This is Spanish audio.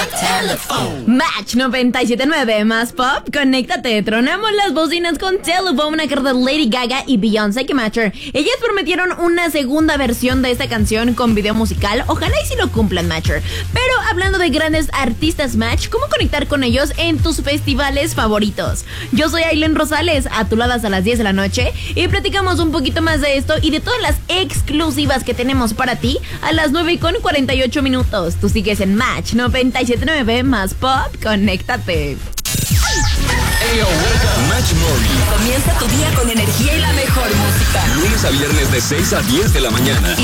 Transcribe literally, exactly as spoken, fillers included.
Match noventa y siete punto nueve más pop, conéctate. Tronamos las bocinas con Telephone, una carta de Lady Gaga y Beyoncé que Matcher. Ellas prometieron una segunda versión de esta canción con video musical. Ojalá y si lo cumplan, Matcher. Pero hablando de grandes artistas, Match, ¿cómo conectar con ellos en tus festivales favoritos? Yo soy Aileen Rosales, a tu lado hasta las diez de la noche, y platicamos un poquito más de esto y de todas las exclusivas que tenemos para ti a las nueve con cuarenta y ocho minutos. Tú sigues en Match noventa y siete punto nueve más pop, conéctate. Hey, yo, Match Morning. Comienza tu día con energía y la mejor música. Lunes a viernes de seis a diez de la mañana. Y